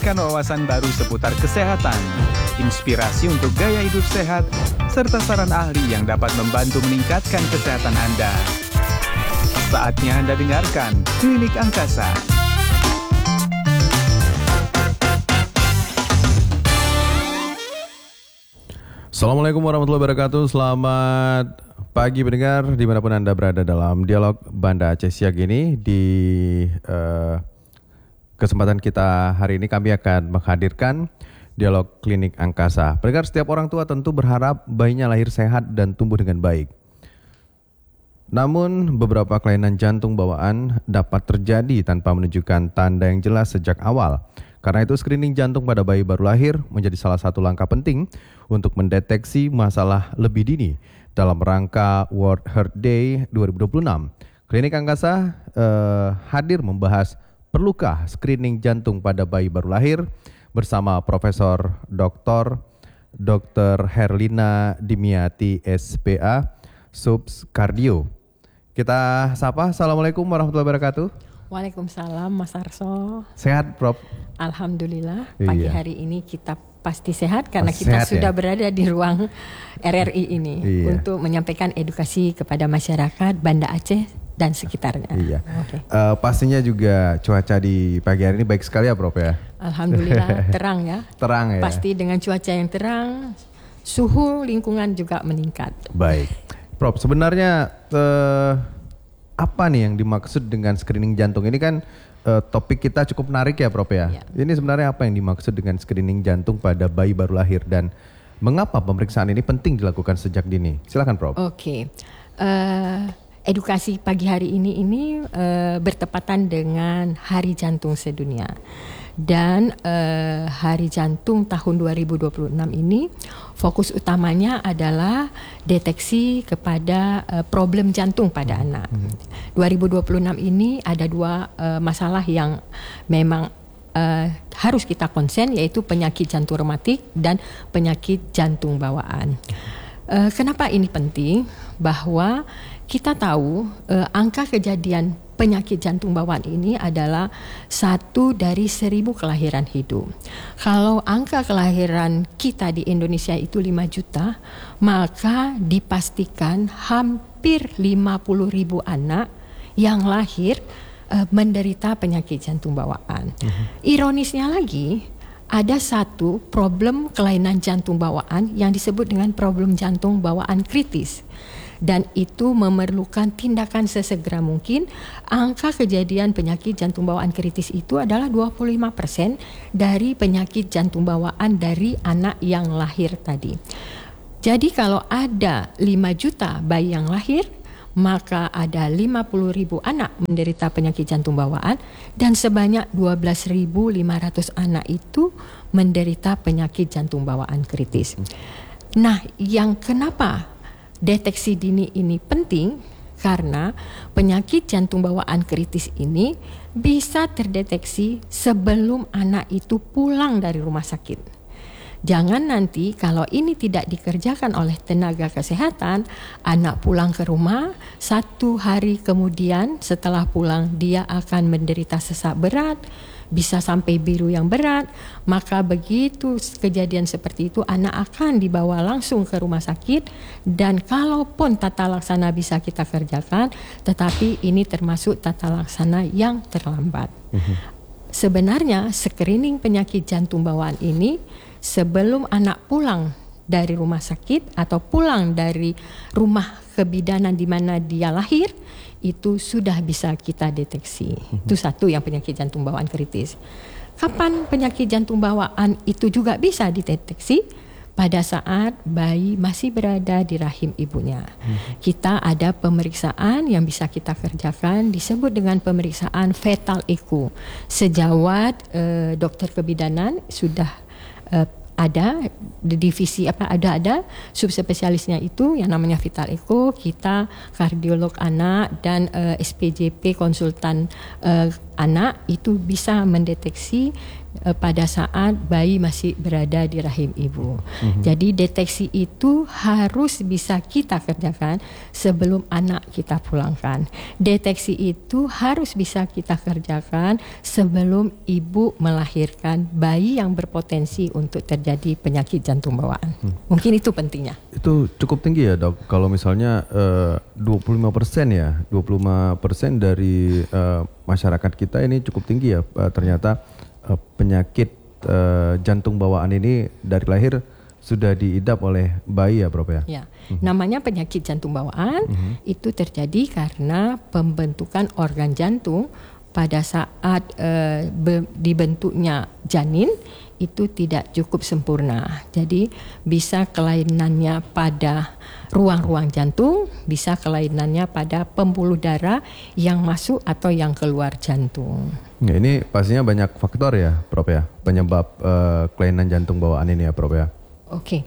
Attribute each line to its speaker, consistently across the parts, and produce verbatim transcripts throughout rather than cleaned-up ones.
Speaker 1: Kan wawasan baru seputar kesehatan, inspirasi untuk gaya hidup sehat, serta saran ahli yang dapat membantu meningkatkan kesehatan Anda. Saatnya Anda dengarkan Klinik Angkasa.
Speaker 2: Assalamualaikum warahmatullahi wabarakatuh. Selamat pagi pendengar dimanapun Anda berada dalam dialog Banda Aceh siang ini. Di uh, kesempatan kita hari ini kami akan menghadirkan dialog Klinik Angkasa. Pendengar, setiap orang tua tentu berharap bayinya lahir sehat dan tumbuh dengan baik. Namun beberapa kelainan jantung bawaan dapat terjadi tanpa menunjukkan tanda yang jelas sejak awal. Karena itu screening jantung pada bayi baru lahir menjadi salah satu langkah penting untuk mendeteksi masalah lebih dini dalam rangka World Heart Day dua ribu dua puluh enam. Klinik Angkasa eh, hadir membahas perlukah screening jantung pada bayi baru lahir bersama Profesor Doktor Doktor Herlina Dimiati S P A Subs Kardio. Kita sapa. Assalamualaikum warahmatullahi wabarakatuh.
Speaker 3: Waalaikumsalam Mas Arso.
Speaker 2: Sehat, Prof?
Speaker 3: Alhamdulillah pagi
Speaker 2: Iya.
Speaker 3: hari ini kita pasti sehat karena
Speaker 2: Pasti
Speaker 3: kita
Speaker 2: sehat,
Speaker 3: sudah
Speaker 2: ya?
Speaker 3: berada di ruang R R I ini
Speaker 2: Iya.
Speaker 3: untuk menyampaikan edukasi kepada masyarakat Banda Aceh dan sekitarnya.
Speaker 2: Iya.
Speaker 3: Oke.
Speaker 2: Uh, pastinya juga cuaca di pagi hari ini baik sekali ya, Prof ya?
Speaker 3: Alhamdulillah terang ya.
Speaker 2: Terang ya?
Speaker 3: Pasti dengan cuaca yang terang, suhu lingkungan juga meningkat.
Speaker 2: Baik. Prof, sebenarnya uh, apa nih yang dimaksud dengan screening jantung? Ini kan uh, topik kita cukup menarik ya, Prof ya.
Speaker 3: Ya.
Speaker 2: Ini sebenarnya apa yang dimaksud dengan screening jantung pada bayi baru lahir dan mengapa pemeriksaan ini penting dilakukan sejak dini? Silakan, Prof.
Speaker 3: Oke. Eh, edukasi pagi hari ini ini eh, bertepatan dengan Hari Jantung Sedunia. Dan eh, Hari Jantung tahun dua ribu dua puluh enam ini fokus utamanya adalah deteksi kepada eh, problem jantung pada hmm. anak. Hmm. dua ribu dua puluh enam ini ada dua eh, masalah yang memang eh, harus kita konsen, yaitu penyakit jantung reumatik dan penyakit jantung bawaan. Eh, kenapa ini penting? Bahwa kita tahu eh, angka kejadian penyakit jantung bawaan ini adalah satu dari seribu kelahiran hidup. Kalau angka kelahiran kita di Indonesia itu lima juta, maka dipastikan hampir lima puluh ribu anak yang lahir uh, menderita penyakit jantung bawaan. Uh-huh. Ironisnya lagi, ada satu problem kelainan jantung bawaan yang disebut dengan problem jantung bawaan kritis. Dan itu memerlukan tindakan sesegera mungkin. Angka kejadian penyakit jantung bawaan kritis itu adalah dua puluh lima persen dari penyakit jantung bawaan dari anak yang lahir tadi. Jadi kalau ada lima juta bayi yang lahir, maka ada lima puluh ribu anak menderita penyakit jantung bawaan dan sebanyak dua belas ribu lima ratus anak itu menderita penyakit jantung bawaan kritis. Nah, yang kenapa deteksi dini ini penting? Karena penyakit jantung bawaan kritis ini bisa terdeteksi sebelum anak itu pulang dari rumah sakit. Jangan nanti kalau ini tidak dikerjakan oleh tenaga kesehatan, anak pulang ke rumah, satu hari kemudian setelah pulang dia akan menderita sesak berat, bisa sampai biru yang berat. Maka begitu kejadian seperti itu, anak akan dibawa langsung ke rumah sakit. Dan kalaupun tata laksana bisa kita kerjakan, tetapi ini termasuk tata laksana yang terlambat. Uh-huh. Sebenarnya screening penyakit jantung bawaan ini sebelum anak pulang dari rumah sakit atau pulang dari rumah kebidanan di mana dia lahir, itu sudah bisa kita deteksi. Mm-hmm. Itu satu yang penyakit jantung bawaan kritis. Kapan penyakit jantung bawaan itu juga bisa dideteksi? Pada saat bayi masih berada di rahim ibunya. Mm-hmm. Kita ada pemeriksaan yang bisa kita kerjakan, disebut dengan pemeriksaan fetal echo. Sejawat eh, dokter kebidanan sudah eh, ada di divisi apa ada ada subspesialisnya itu yang namanya fetal echo. Kita kardiolog anak dan uh, S P J P konsultan uh, anak itu bisa mendeteksi uh, pada saat bayi masih berada di rahim ibu. Mm-hmm. Jadi deteksi itu harus bisa kita kerjakan sebelum anak kita pulangkan. Deteksi itu harus bisa kita kerjakan sebelum ibu melahirkan bayi yang berpotensi untuk terjadi penyakit jantung bawaan. Hmm. Mungkin itu pentingnya.
Speaker 2: Itu cukup tinggi ya dok, kalau misalnya uh, dua puluh lima persen ya, dua puluh lima persen dari uh, masyarakat kita ini cukup tinggi ya, uh, ternyata uh, penyakit uh, jantung bawaan ini dari lahir sudah diidap oleh bayi ya Prof ya?
Speaker 3: Ya, hmm. namanya penyakit jantung bawaan hmm. itu terjadi karena pembentukan organ jantung pada saat uh, be- dibentuknya janin itu tidak cukup sempurna. Jadi bisa kelainannya pada ruang-ruang jantung, bisa kelainannya pada pembuluh darah yang masuk atau yang keluar jantung.
Speaker 2: Ya, ini pastinya banyak faktor ya Prof ya, penyebab uh, kelainan jantung bawaan ini ya Prof ya.
Speaker 3: Oke.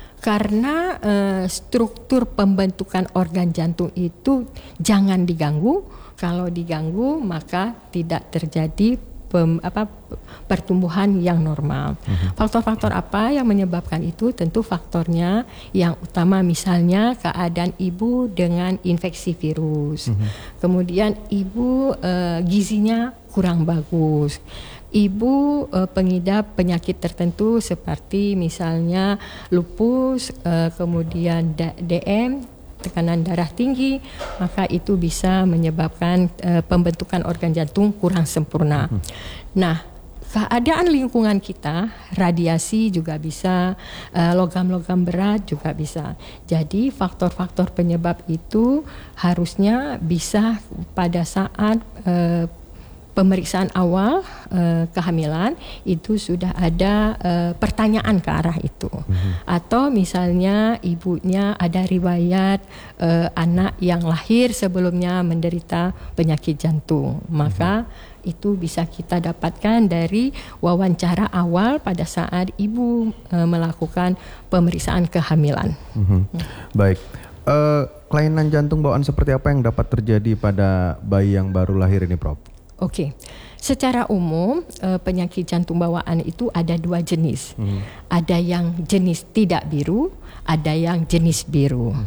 Speaker 3: Karena uh, struktur pembentukan organ jantung itu jangan diganggu. Kalau diganggu maka tidak terjadi Pem, apa, pertumbuhan yang normal. Uh-huh. Faktor-faktor apa yang menyebabkan itu? Tentu faktornya yang utama misalnya keadaan ibu dengan infeksi virus. Uh-huh. Kemudian ibu uh, gizinya kurang bagus. Ibu uh, pengidap penyakit tertentu seperti misalnya lupus, uh, kemudian D M, tekanan darah tinggi, maka itu bisa menyebabkan uh, pembentukan organ jantung kurang sempurna. Hmm. Nah, keadaan lingkungan kita, radiasi juga bisa, uh, logam-logam berat juga bisa. Jadi faktor-faktor penyebab itu harusnya bisa pada saat uh, pemeriksaan awal uh, kehamilan itu sudah ada uh, pertanyaan ke arah itu. Mm-hmm. Atau misalnya ibunya ada riwayat uh, anak yang lahir sebelumnya menderita penyakit jantung, maka mm-hmm. itu bisa kita dapatkan dari wawancara awal pada saat ibu uh, melakukan pemeriksaan kehamilan.
Speaker 2: Mm-hmm. Mm. Baik. Uh, kelainan jantung bawaan seperti apa yang dapat terjadi pada bayi yang baru lahir ini, Prof?
Speaker 3: Oke, secara umum penyakit jantung bawaan itu ada dua jenis. Hmm. Ada yang jenis tidak biru, ada yang jenis biru. Hmm.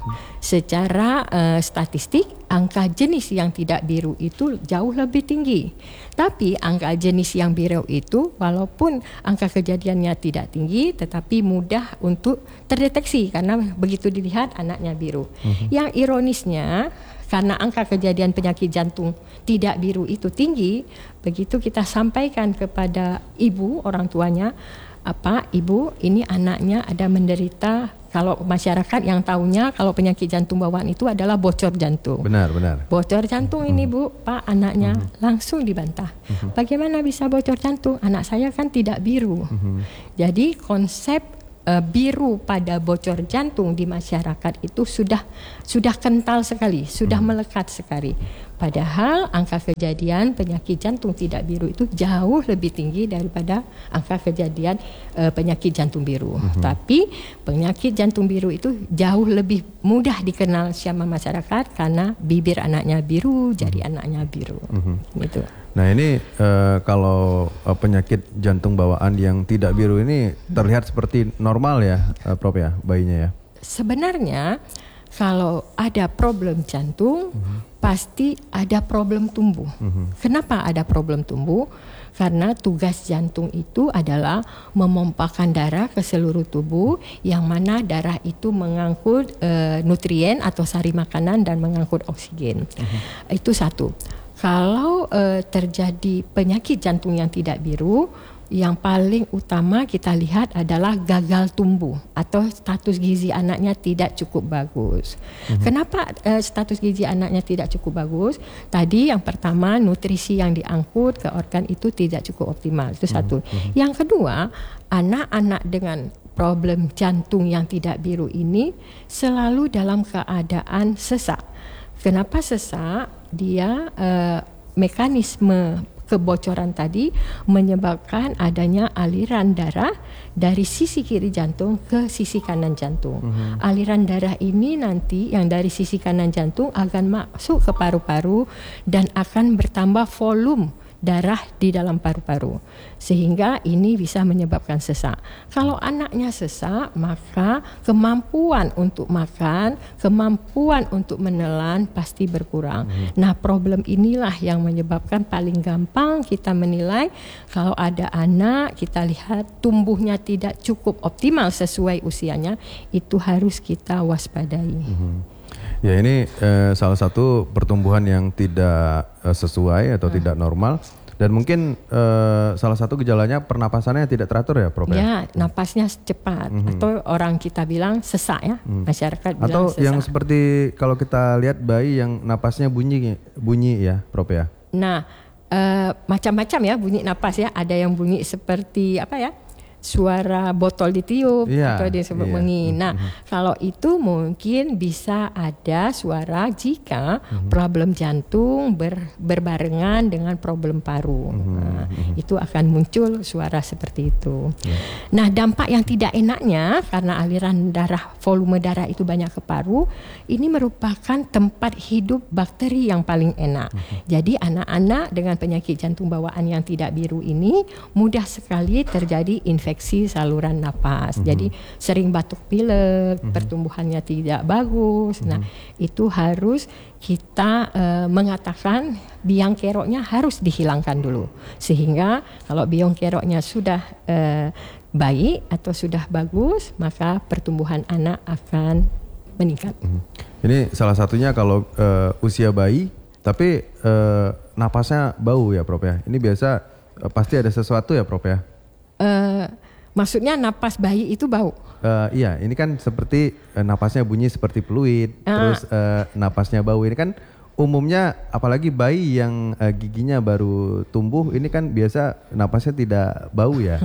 Speaker 3: Secara uh, statistik, angka jenis yang tidak biru itu jauh lebih tinggi. Tapi angka jenis yang biru itu walaupun angka kejadiannya tidak tinggi, tetapi mudah untuk terdeteksi karena begitu dilihat anaknya biru. Hmm. Yang ironisnya, karena angka kejadian penyakit jantung tidak biru itu tinggi, begitu kita sampaikan kepada ibu, orang tuanya, apa, ibu, ini anaknya ada menderita, kalau masyarakat yang tahunya kalau penyakit jantung bawaan itu adalah bocor jantung.
Speaker 2: Benar, benar.
Speaker 3: Bocor jantung hmm. ini Bu, Pak, anaknya hmm. langsung dibantah.
Speaker 2: Hmm.
Speaker 3: Bagaimana bisa bocor jantung? Anak saya kan tidak biru. Hmm. Jadi konsep biru pada bocor jantung di masyarakat itu sudah sudah kental sekali, sudah melekat sekali. Padahal angka kejadian penyakit jantung tidak biru itu jauh lebih tinggi daripada angka kejadian uh, penyakit jantung biru. Mm-hmm. Tapi penyakit jantung biru itu jauh lebih mudah dikenal sama masyarakat karena bibir anaknya biru, jari mm-hmm. anaknya biru. Mm-hmm. Gitu.
Speaker 2: Nah ini uh, kalau uh, penyakit jantung bawaan yang tidak biru ini terlihat seperti normal ya, uh, Prof ya, bayinya ya?
Speaker 3: Sebenarnya kalau ada problem jantung, mm-hmm. pasti ada problem tumbuh. Mm-hmm. Kenapa ada problem tumbuh? Karena tugas jantung itu adalah memompakan darah ke seluruh tubuh, yang mana darah itu mengangkut uh, nutrien atau sari makanan dan mengangkut oksigen. Mm-hmm. Itu satu. Kalau uh, terjadi penyakit jantung yang tidak biru, yang paling utama kita lihat adalah gagal tumbuh atau status gizi anaknya tidak cukup bagus. Mm-hmm. Kenapa uh, status gizi anaknya tidak cukup bagus? Tadi yang pertama, nutrisi yang diangkut ke organ itu tidak cukup optimal. Itu satu. Mm-hmm. Yang kedua, anak-anak dengan problem jantung yang tidak biru ini selalu dalam keadaan sesak. Kenapa sesak? Dia uh, mekanisme kebocoran tadi menyebabkan adanya aliran darah dari sisi kiri jantung ke sisi kanan jantung. Mm-hmm. Aliran darah ini nanti yang dari sisi kanan jantung akan masuk ke paru-paru dan akan bertambah volume darah di dalam paru-paru, sehingga ini bisa menyebabkan sesak. Kalau anaknya sesak, maka kemampuan untuk makan, kemampuan untuk menelan pasti berkurang. Hmm. Nah, problem inilah yang menyebabkan paling gampang kita menilai kalau ada anak kita lihat tumbuhnya tidak cukup optimal sesuai usianya, itu harus kita waspadai. Hmm.
Speaker 2: Ya, ini eh, salah satu pertumbuhan yang tidak eh, sesuai atau hmm. tidak normal, dan mungkin eh, salah satu gejalanya pernapasannya tidak teratur ya, Prof?
Speaker 3: Ya, napasnya cepat, hmm. atau orang kita bilang sesak ya, hmm. masyarakat bilang
Speaker 2: atau
Speaker 3: sesak.
Speaker 2: Yang seperti kalau kita lihat bayi yang napasnya bunyi bunyi ya, Prof ya.
Speaker 3: Nah, eh, macam-macam ya bunyi napas ya, ada yang bunyi seperti apa ya? Suara botol ditiup yeah, atau disebut yeah. bunyi. Nah, mm-hmm. kalau itu mungkin bisa ada suara jika mm-hmm. problem jantung ber, berbarengan dengan problem paru. Mm-hmm. Nah, mm-hmm. itu akan muncul suara seperti itu. Yeah. Nah, dampak yang tidak enaknya karena aliran darah, volume darah itu banyak ke paru, ini merupakan tempat hidup bakteri yang paling enak. Mm-hmm. Jadi anak-anak dengan penyakit jantung bawaan yang tidak biru ini mudah sekali terjadi infeksi infeksi saluran napas. Mm-hmm. Jadi sering batuk pilek, mm-hmm. pertumbuhannya tidak bagus. Mm-hmm. Nah, itu harus kita uh, mengatakan biang keroknya harus dihilangkan dulu. Sehingga kalau biang keroknya sudah uh, baik atau sudah bagus, maka pertumbuhan anak akan meningkat.
Speaker 2: Mm-hmm. Ini salah satunya kalau uh, usia bayi, tapi uh, napasnya bau ya, Prof ya. Ini biasa uh, pasti ada sesuatu ya, Prof ya.
Speaker 3: Uh, maksudnya napas bayi itu bau?
Speaker 2: Uh, iya, ini kan seperti uh, napasnya bunyi seperti fluid, ah. terus uh, napasnya bau. Ini kan umumnya apalagi bayi yang uh, giginya baru tumbuh, ini kan biasa napasnya tidak bau ya.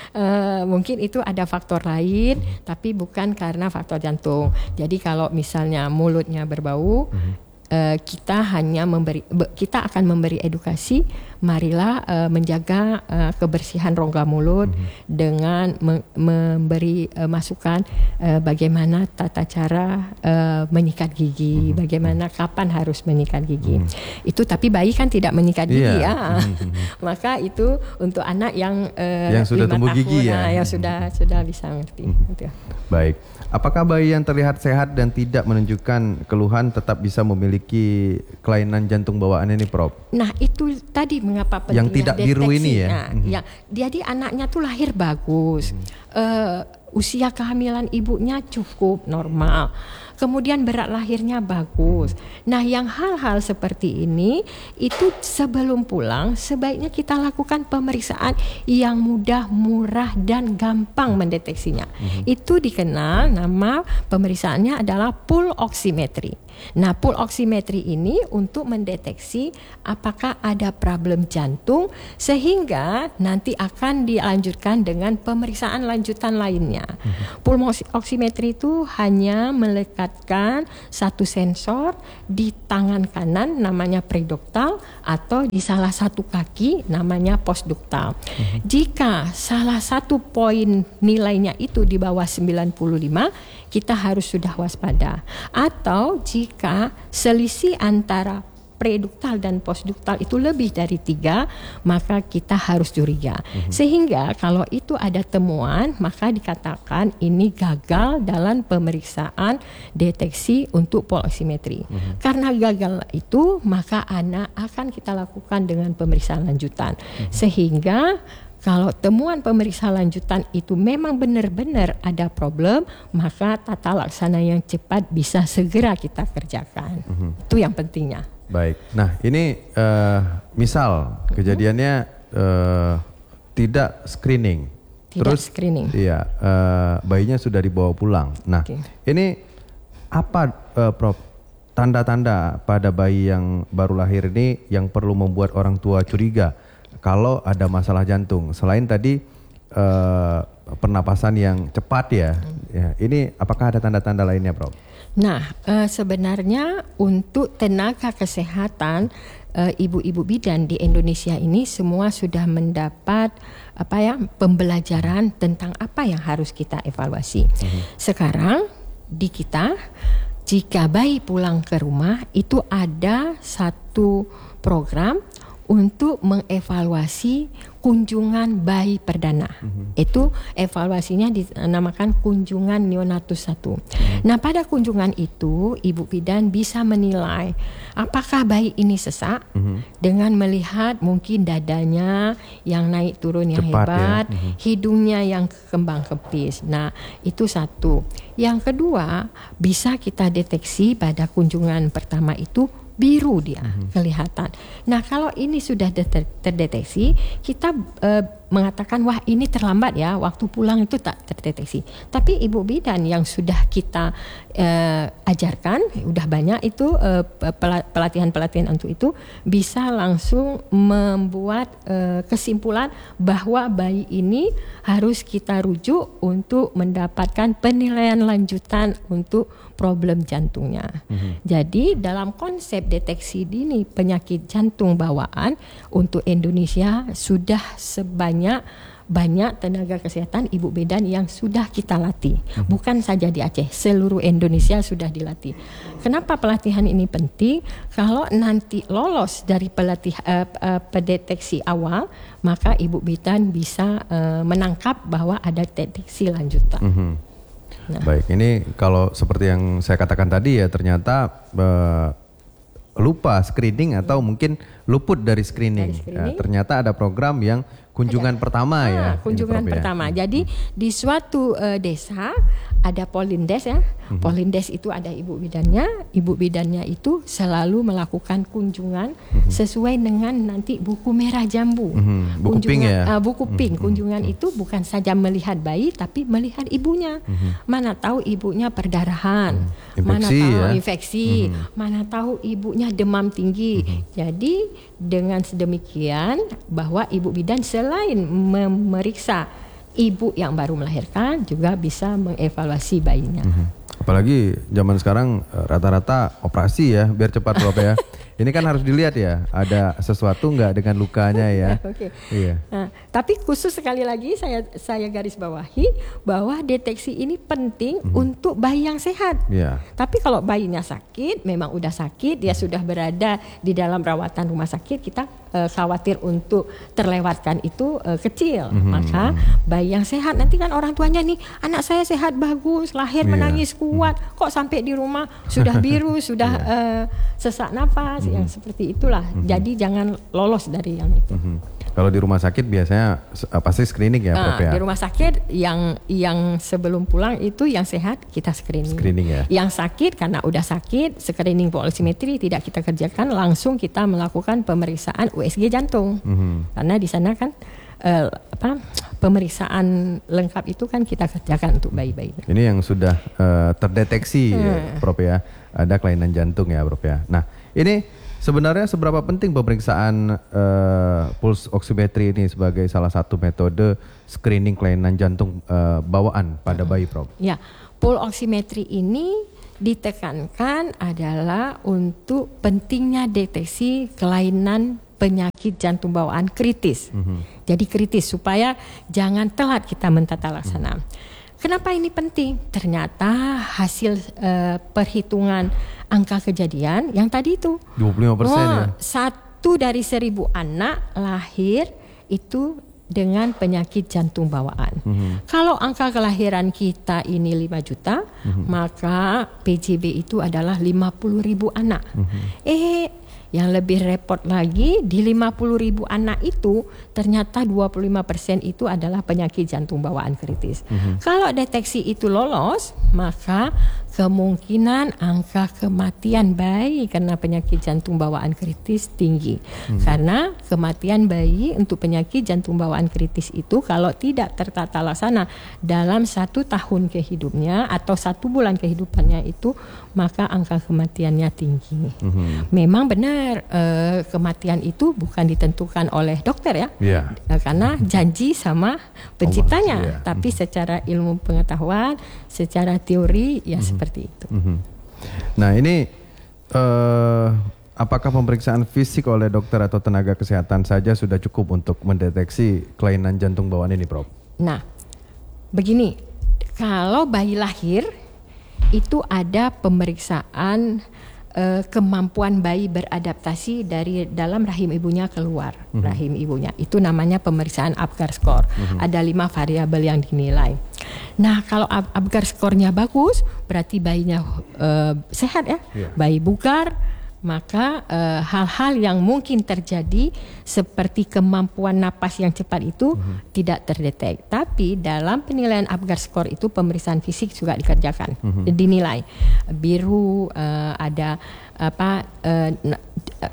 Speaker 3: uh, mungkin itu ada faktor lain, hmm. tapi bukan karena faktor jantung. Jadi kalau misalnya mulutnya berbau, hmm. Uh, kita hanya memberi, kita akan memberi edukasi, marilah uh, menjaga uh, kebersihan rongga mulut mm-hmm. dengan me- memberi uh, masukan uh, bagaimana tata cara uh, menyikat gigi, mm-hmm. bagaimana kapan harus menyikat gigi. Mm-hmm. Itu tapi bayi kan tidak menyikat gigi yeah. ya, mm-hmm. maka itu untuk anak yang uh,
Speaker 2: yang sudah tumbuh
Speaker 3: tahun,
Speaker 2: gigi ya,
Speaker 3: nah, yang sudah sudah bisa mengerti. Mm-hmm. Gitu.
Speaker 2: Baik. Apakah bayi yang terlihat sehat dan tidak menunjukkan keluhan tetap bisa memiliki kelainan jantung bawaan ini, Prof?
Speaker 3: Nah, itu tadi mengapa pentingnya
Speaker 2: yang tidak
Speaker 3: deteksi.
Speaker 2: Biru ini ya.
Speaker 3: Nah, mm-hmm. ya, jadi anaknya tuh lahir bagus, mm-hmm. uh, usia kehamilan ibunya cukup normal. Kemudian berat lahirnya bagus. Nah, yang hal-hal seperti ini itu sebelum pulang sebaiknya kita lakukan pemeriksaan yang mudah, murah dan gampang mendeteksinya. Mm-hmm. Itu dikenal nama pemeriksaannya adalah pool oximetry. Nah, pool oximetry ini untuk mendeteksi apakah ada problem jantung sehingga nanti akan dilanjutkan dengan pemeriksaan lanjutan lainnya. Mm-hmm. Pool oximetry itu hanya melekatkan satu sensor di tangan kanan namanya preduktal atau di salah satu kaki namanya postduktal. Mm-hmm. Jika salah satu poin nilainya itu di bawah sembilan puluh lima, kita harus sudah waspada. Atau jika selisih antara preduktal dan postduktal itu lebih dari tiga, maka kita harus curiga. Mm-hmm. Sehingga kalau itu ada temuan, maka dikatakan ini gagal dalam pemeriksaan deteksi untuk pool oximetry. Mm-hmm. Karena gagal itu, maka anak akan kita lakukan dengan pemeriksaan lanjutan. Mm-hmm. Sehingga kalau temuan pemeriksaan lanjutan itu memang benar-benar ada problem, maka tata laksana yang cepat bisa segera kita kerjakan. Mm-hmm. Itu yang pentingnya.
Speaker 2: Baik. Nah, ini uh, misal kejadiannya uh, tidak screening.
Speaker 3: Tidak
Speaker 2: Terus,
Speaker 3: screening.
Speaker 2: Iya, uh, bayinya sudah dibawa pulang. Nah, okay. ini apa, uh, Prof? Tanda-tanda pada bayi yang baru lahir ini yang perlu membuat orang tua curiga kalau ada masalah jantung, selain tadi uh, pernapasan yang cepat ya, hmm. ya, ini apakah ada tanda-tanda lainnya, Prof?
Speaker 3: Nah, uh, sebenarnya untuk tenaga kesehatan uh, ibu-ibu bidan di Indonesia ini semua sudah mendapat apa ya pembelajaran tentang apa yang harus kita evaluasi. Hmm. Sekarang di kita, jika bayi pulang ke rumah itu ada satu program untuk mengevaluasi kunjungan bayi perdana. Mm-hmm. Itu evaluasinya dinamakan kunjungan neonatus satu. Mm-hmm. Nah, pada kunjungan itu ibu bidan bisa menilai apakah bayi ini sesak mm-hmm. dengan melihat mungkin dadanya yang naik turun yang Cepat, hebat, ya. mm-hmm. hidungnya yang kembang kempis. Nah, itu satu. Yang kedua, bisa kita deteksi pada kunjungan pertama itu biru dia mm-hmm. kelihatan. Nah, kalau ini sudah ter- terdeteksi, kita uh, mengatakan wah ini terlambat ya, waktu pulang itu tak terdeteksi. Tapi ibu bidan yang sudah kita uh, ajarkan, udah banyak itu uh, pelatihan-pelatihan untuk itu, bisa langsung membuat uh, kesimpulan bahwa bayi ini harus kita rujuk untuk mendapatkan penilaian lanjutan untuk problem jantungnya. Mm-hmm. Jadi dalam konsep deteksi dini penyakit jantung bawaan untuk Indonesia sudah sebanyak banyak tenaga kesehatan ibu bidan yang sudah kita latih. Mm-hmm. Bukan saja di Aceh, seluruh Indonesia sudah dilatih. Kenapa pelatihan ini penting? Kalau nanti lolos dari pelatih uh, uh, pendeteksi awal, maka ibu bidan bisa uh, menangkap bahwa ada deteksi lanjutan. Mm-hmm.
Speaker 2: Nah. Baik, ini kalau seperti yang saya katakan tadi ya, ternyata uh, lupa screening atau hmm. mungkin luput dari screening. Dari screening. Ya, ternyata ada program yang kunjungan ada. pertama ah, ya.
Speaker 3: Kunjungan pertama. Ya. Jadi hmm. di suatu uh, desa ada Polindes ya. Hmm. Polindes itu ada ibu bidannya. Ibu bidannya itu selalu melakukan kunjungan hmm. sesuai dengan nanti buku merah jambu. Hmm.
Speaker 2: Buku kunjungan, pink ya.
Speaker 3: Uh, buku pink. Hmm. Kunjungan hmm. itu bukan saja melihat bayi tapi melihat ibunya. Hmm. Mana tahu ibunya perdarahan, hmm. mana tahu ya? infeksi, hmm. mana tahu ibunya demam tinggi. Hmm. Jadi dengan sedemikian bahwa ibu bidan selain memeriksa ibu yang baru melahirkan juga bisa mengevaluasi bayinya. Mm-hmm.
Speaker 2: Apalagi zaman sekarang rata-rata operasi ya biar cepat Prof ya. Ini kan harus dilihat ya, ada sesuatu nggak dengan lukanya ya.
Speaker 3: Oke.
Speaker 2: Iya.
Speaker 3: Nah, tapi khusus sekali lagi saya saya garis bawahi bahwa deteksi ini penting mm-hmm. untuk bayi yang sehat. Yeah. Tapi kalau bayinya sakit, memang udah sakit, dia sudah berada di dalam rawatan rumah sakit, kita uh, khawatir untuk terlewatkan itu uh, kecil. Mm-hmm. Maka bayi yang sehat nanti kan orang tuanya nih, anak saya sehat bagus, lahir yeah. menangis kuat, mm-hmm. kok sampai di rumah sudah biru, sudah yeah. uh, sesak napas. Yang seperti itulah. Mm-hmm. Jadi jangan lolos dari yang itu.
Speaker 2: Mm-hmm. Kalau di rumah sakit biasanya uh, pasti screening ya, nah, Prof ya.
Speaker 3: Di rumah sakit yang yang sebelum pulang itu yang sehat kita screening.
Speaker 2: Screening ya.
Speaker 3: Yang sakit karena udah sakit, screening pulse oximetry tidak kita kerjakan, langsung kita melakukan pemeriksaan U S G jantung. Mm-hmm. Karena di sana kan uh, apa pemeriksaan lengkap itu kan kita kerjakan untuk bayi-bayi.
Speaker 2: Ini yang sudah uh, terdeteksi hmm. ya, Prof ya, ada kelainan jantung ya, Prof ya. Nah, ini sebenarnya seberapa penting pemeriksaan uh, pulse oximetry ini sebagai salah satu metode screening kelainan jantung uh, bawaan pada bayi, Prof?
Speaker 3: Ya, pulse oximetry ini ditekankan adalah untuk pentingnya deteksi kelainan penyakit jantung bawaan kritis. Mm-hmm. Jadi kritis supaya jangan telat kita mentata laksana. Mm-hmm. Kenapa ini penting? Ternyata hasil uh, perhitungan angka kejadian yang tadi itu
Speaker 2: dua puluh lima persen ya.
Speaker 3: Satu dari seribu anak lahir itu dengan penyakit jantung bawaan. Mm-hmm. Kalau angka kelahiran kita ini lima juta, mm-hmm. maka P J B itu adalah lima puluh ribu anak. Mm-hmm. Eh Yang lebih repot lagi, di lima puluh ribu anak itu ternyata dua puluh lima persen itu adalah penyakit jantung bawaan kritis. Mm-hmm. Kalau deteksi itu lolos, maka kemungkinan angka kematian bayi karena penyakit jantung bawaan kritis tinggi. Mm-hmm. Karena kematian bayi untuk penyakit jantung bawaan kritis itu kalau tidak tertata laksana dalam satu tahun kehidupnya atau satu bulan kehidupannya itu, maka angka kematiannya tinggi. Mm-hmm. Memang benar eh, kematian itu bukan ditentukan oleh dokter ya, yeah. eh, karena janji sama penciptanya. Oh, yeah. Tapi mm-hmm. secara ilmu pengetahuan, secara teori ya mm-hmm. seperti itu.
Speaker 2: Mm-hmm. Nah ini eh, apakah pemeriksaan fisik oleh dokter atau tenaga kesehatan saja sudah cukup untuk mendeteksi kelainan jantung bawaan ini, Prof?
Speaker 3: Nah, begini, kalau bayi lahir itu ada pemeriksaan uh, kemampuan bayi beradaptasi dari dalam rahim ibunya keluar mm-hmm. rahim ibunya. Itu namanya pemeriksaan Apgar score. Mm-hmm. Ada lima variabel yang dinilai. Nah, kalau Apgar skornya bagus, berarti bayinya uh, sehat ya, yeah. bayi bugar. Maka uh, hal-hal yang mungkin terjadi seperti kemampuan napas yang cepat itu mm-hmm. tidak terdetek. Tapi dalam penilaian Apgar score itu pemeriksaan fisik juga dikerjakan, mm-hmm. dinilai biru, uh, ada apa uh, uh,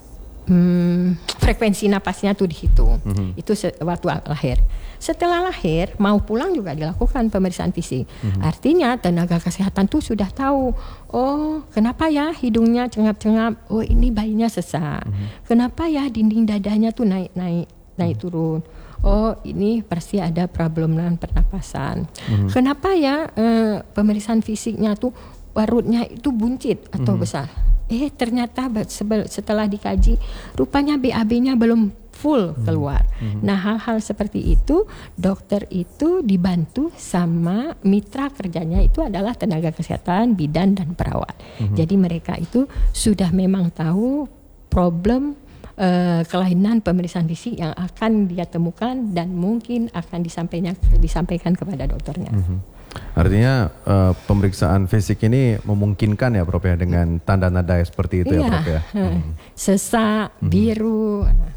Speaker 3: um, frekuensi napasnya tuh dihitung. Mm-hmm. Itu waktu lahir. Setelah lahir mau pulang juga dilakukan pemeriksaan fisik. Mm-hmm. Artinya tenaga kesehatan tuh sudah tahu, oh kenapa ya hidungnya cengap-cengap, oh ini bayinya sesak. Mm-hmm. Kenapa ya dinding dadanya tuh naik-naik naik mm-hmm. turun. Oh ini pasti ada problem dengan pernapasan. Mm-hmm. Kenapa ya eh, pemeriksaan fisiknya tuh perutnya itu buncit atau mm-hmm. besar. Eh ternyata setelah dikaji rupanya B A B-nya belum full keluar. Mm-hmm. Nah hal-hal seperti itu dokter itu dibantu sama mitra kerjanya itu adalah tenaga kesehatan, bidan dan perawat. Mm-hmm. Jadi mereka itu sudah memang tahu problem uh, kelainan pemeriksaan fisik yang akan dia temukan dan mungkin akan disampaikan disampaikan kepada dokternya. Mm-hmm.
Speaker 2: Artinya uh, pemeriksaan fisik ini memungkinkan ya Prof ya dengan tanda-tanda seperti itu iya. ya Prof ya. Hmm.
Speaker 3: Sesak, biru. Hmm.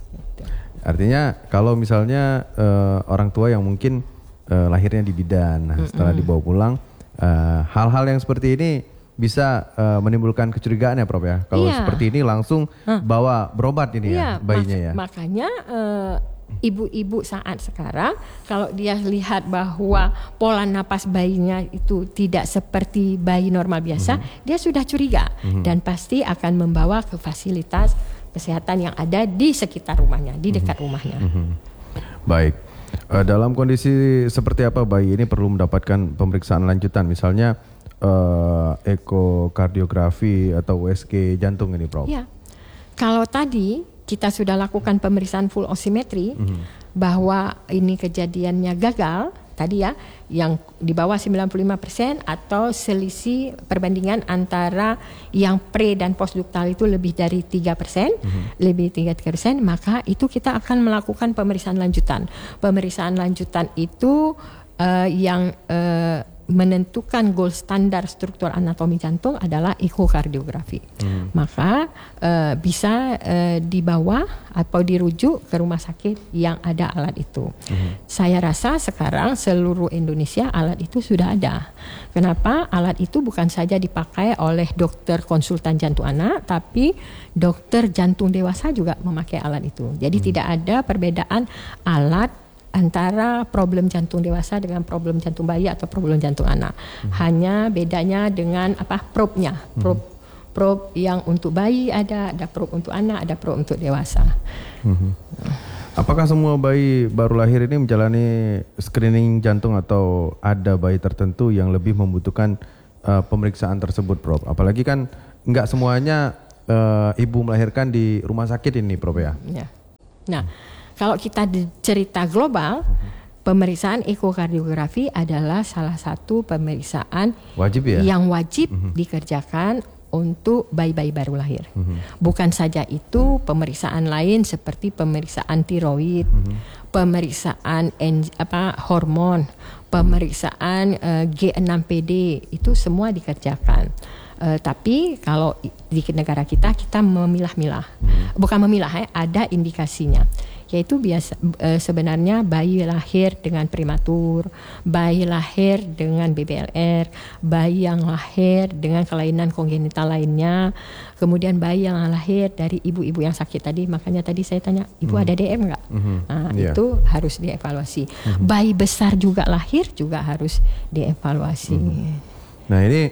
Speaker 2: Artinya kalau misalnya uh, orang tua yang mungkin uh, lahirnya di bidan, nah, setelah dibawa pulang, uh, hal-hal yang seperti ini bisa uh, menimbulkan kecurigaan ya Prof ya. Kalau iya. seperti ini langsung huh. bawa berobat ini iya, ya bayinya mak- ya.
Speaker 3: Makanya uh, ibu-ibu saat sekarang kalau dia lihat bahwa pola napas bayinya itu tidak seperti bayi normal biasa, mm-hmm. dia sudah curiga mm-hmm. dan pasti akan membawa ke fasilitas kesehatan yang ada di sekitar rumahnya, di dekat mm-hmm. rumahnya. Mm-hmm. Baik,
Speaker 2: uh, dalam kondisi seperti apa bayi ini perlu mendapatkan pemeriksaan lanjutan, misalnya uh, ekokardiografi atau U S G jantung ini, Prof?
Speaker 3: Ya, kalau tadi kita sudah lakukan pemeriksaan full osimetri mm-hmm. bahwa ini kejadiannya gagal tadi ya, yang di bawah sembilan puluh lima persen atau selisih perbandingan antara yang pre dan postduktal itu lebih dari tiga persen, mm-hmm. lebih tiga persen, maka itu kita akan melakukan pemeriksaan lanjutan. Pemeriksaan lanjutan itu uh, yang uh, menentukan gold standar struktur anatomi jantung adalah ekokardiografi. Hmm. Maka uh, bisa uh, dibawa atau dirujuk ke rumah sakit yang ada alat itu. Hmm. Saya rasa sekarang seluruh Indonesia alat itu sudah ada. Kenapa? Alat itu bukan saja dipakai oleh dokter konsultan jantung anak, tapi dokter jantung dewasa juga memakai alat itu. Jadi hmm. tidak ada perbedaan alat antara problem jantung dewasa dengan problem jantung bayi atau problem jantung anak. Hmm. Hanya bedanya dengan apa probe-nya. Probe, hmm. probe yang untuk bayi ada, ada probe untuk anak, ada probe untuk dewasa.
Speaker 2: Hmm. Apakah semua bayi baru lahir ini menjalani screening jantung atau ada bayi tertentu yang lebih membutuhkan uh, pemeriksaan tersebut, Prof? Apalagi kan nggak semuanya uh, ibu melahirkan di rumah sakit ini, Prof ya?
Speaker 3: Ya. Nah, kalau kita cerita global, uh-huh. pemeriksaan ekokardiografi adalah salah satu pemeriksaan
Speaker 2: wajib ya?
Speaker 3: yang wajib uh-huh. dikerjakan untuk bayi-bayi baru lahir. Uh-huh. Bukan saja itu, pemeriksaan lain seperti pemeriksaan tiroid, uh-huh. pemeriksaan en, apa, hormon, pemeriksaan uh, G enam P D, itu semua dikerjakan. Uh, tapi kalau di negara kita, kita memilah-milah. Uh-huh. Bukan memilah, ya, ada indikasinya. Yaitu biasa e, sebenarnya bayi lahir dengan prematur, bayi lahir dengan B B L R, bayi yang lahir dengan kelainan kongenital lainnya, kemudian bayi yang lahir dari ibu-ibu yang sakit tadi. Makanya tadi saya tanya, ibu mm-hmm. ada D M nggak? Mm-hmm. Nah, yeah. Itu harus dievaluasi. Mm-hmm. Bayi besar juga lahir juga harus dievaluasi. Mm-hmm.
Speaker 2: Nah ini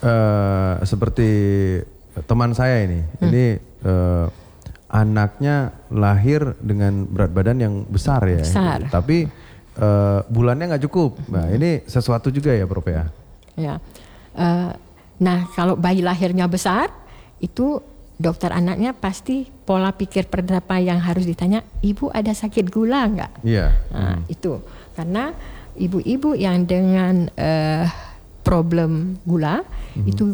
Speaker 2: uh, seperti teman saya ini, mm. ini uh, anaknya lahir dengan berat badan yang besar ya,
Speaker 3: besar.
Speaker 2: Tapi uh, bulannya nggak cukup. Nah ini sesuatu juga ya, Prof ya.
Speaker 3: Ya, uh, nah kalau bayi lahirnya besar, itu dokter anaknya pasti pola pikir pertama yang harus ditanya, ibu ada sakit gula nggak?
Speaker 2: Iya.
Speaker 3: Nah,
Speaker 2: hmm.
Speaker 3: itu karena ibu-ibu yang dengan uh, problem gula hmm. itu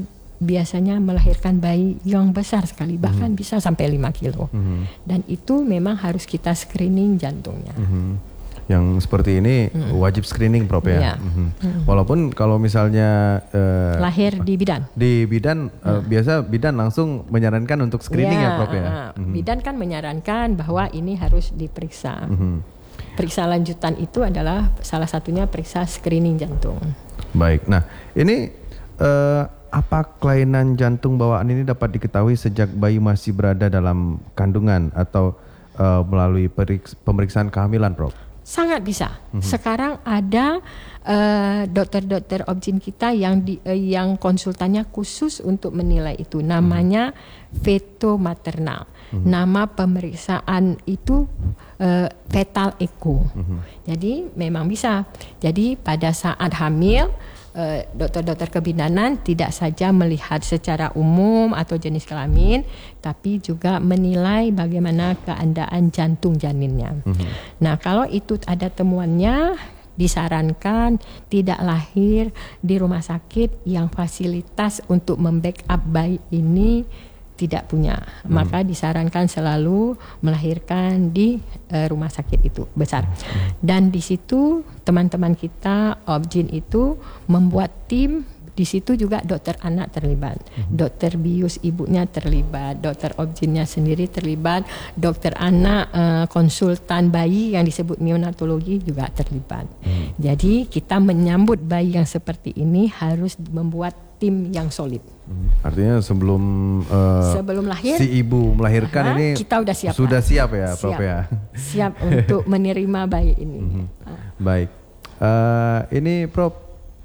Speaker 3: biasanya melahirkan bayi yang besar sekali, bahkan mm-hmm. bisa sampai lima kilo. Mm-hmm. Dan itu memang harus kita screening jantungnya.
Speaker 2: Mm-hmm. Yang seperti ini mm-hmm. wajib screening Prof ya. Yeah. Mm-hmm. Mm-hmm. Walaupun kalau misalnya uh,
Speaker 3: lahir di bidan.
Speaker 2: Di bidan uh, mm. biasa bidan langsung menyarankan untuk screening yeah, ya Prof ya. Uh,
Speaker 3: mm-hmm. Bidan kan menyarankan bahwa ini harus diperiksa. Mm-hmm. Periksa lanjutan itu adalah salah satunya periksa screening jantung.
Speaker 2: Baik. Nah, ini uh, apa kelainan jantung bawaan ini dapat diketahui sejak bayi masih berada dalam kandungan atau uh, melalui periks- pemeriksaan kehamilan, Prof?
Speaker 3: Sangat bisa. Mm-hmm. Sekarang ada uh, dokter-dokter obgyn kita yang di, uh, yang konsultannya khusus untuk menilai itu. Namanya mm-hmm. feto maternal. Mm-hmm. Nama pemeriksaan itu uh, fetal echo. Mm-hmm. Jadi memang bisa. Jadi pada saat hamil, uh, dokter-dokter kebidanan tidak saja melihat secara umum atau jenis kelamin, tapi juga menilai bagaimana keadaan jantung janinnya. Mm-hmm. Nah, kalau itu ada temuannya, disarankan tidak lahir di rumah sakit yang fasilitas untuk membackup bayi ini tidak punya, hmm. maka disarankan selalu melahirkan di uh, rumah sakit itu besar. Hmm. Dan di situ teman-teman kita obgyn itu membuat tim. Di situ juga dokter anak terlibat, hmm. dokter bius ibunya terlibat, dokter obgynnya sendiri terlibat, dokter anak uh, konsultan bayi yang disebut neonatologi juga terlibat. Hmm. Jadi kita menyambut bayi yang seperti ini harus membuat tim yang solid.
Speaker 2: Hmm. Artinya sebelum uh,
Speaker 3: sebelum lahir
Speaker 2: si ibu melahirkan aha, ini
Speaker 3: kita udah siap.
Speaker 2: Sudah siap ya, Prof
Speaker 3: siap,
Speaker 2: ya.
Speaker 3: Siap untuk menerima bayi ini.
Speaker 2: Hmm. Baik. Uh, ini Prof,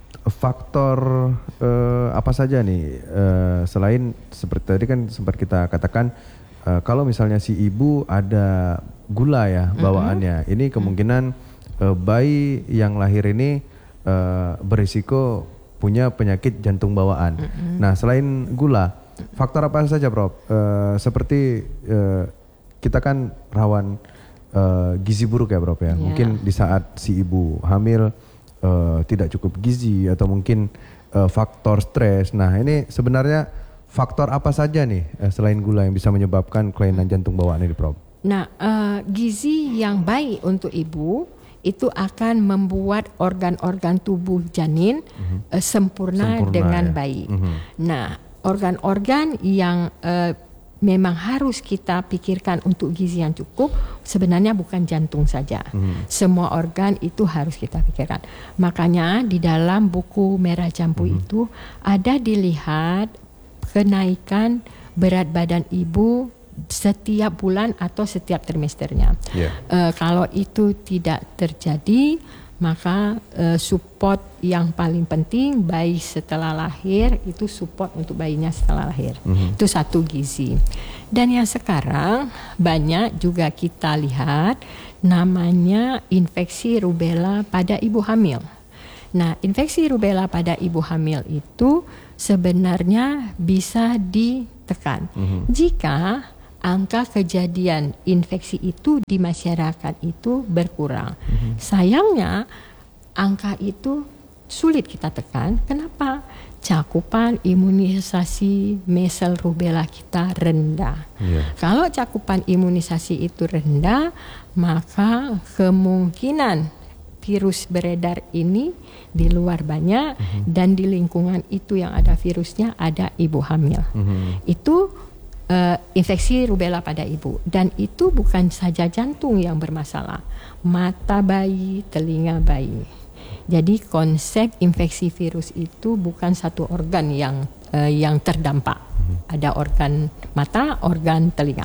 Speaker 2: faktor uh, apa saja nih uh, selain seperti tadi kan sempat kita katakan uh, kalau misalnya si ibu ada gula ya bawaannya, mm-hmm. ini kemungkinan uh, bayi yang lahir ini uh, berisiko punya penyakit jantung bawaan. Mm-hmm. Nah, selain gula, faktor apa saja, Prof? Uh, seperti uh, kita kan rawan uh, gizi buruk ya, Prof ya. Yeah. Mungkin di saat si ibu hamil uh, tidak cukup gizi atau mungkin uh, faktor stres. Nah, ini sebenarnya faktor apa saja nih uh, selain gula yang bisa menyebabkan kelainan jantung bawaan ini, Prof?
Speaker 3: Nah, uh, gizi yang baik untuk ibu itu akan membuat organ-organ tubuh janin mm-hmm. uh, sempurna, sempurna dengan ya. baik. Mm-hmm. Nah, organ-organ yang uh, memang harus kita pikirkan untuk gizi yang cukup sebenarnya bukan jantung saja. Mm-hmm. Semua organ itu harus kita pikirkan. Makanya di dalam buku Merah Jambu mm-hmm. itu ada dilihat kenaikan berat badan ibu setiap bulan atau setiap trimesternya. Yeah. Uh, kalau itu tidak terjadi, maka uh, support yang paling penting bayi setelah lahir itu support untuk bayinya setelah lahir. Mm-hmm. Itu satu gizi. Dan yang sekarang banyak juga kita lihat namanya infeksi rubella pada ibu hamil. Nah, infeksi rubella pada ibu hamil itu sebenarnya bisa ditekan mm-hmm. jika angka kejadian infeksi itu di masyarakat itu berkurang. Mm-hmm. Sayangnya angka itu sulit kita tekan. Kenapa? Cakupan imunisasi measles rubella kita rendah. Yeah. Kalau cakupan imunisasi itu rendah, maka kemungkinan virus beredar ini di luar banyak mm-hmm. dan di lingkungan itu yang ada virusnya ada ibu hamil. Mm-hmm. Itu Uh, infeksi rubella pada ibu, dan itu bukan saja jantung yang bermasalah, mata bayi, telinga bayi. Jadi konsep infeksi virus itu bukan satu organ yang uh, yang terdampak. Ada organ mata, organ telinga.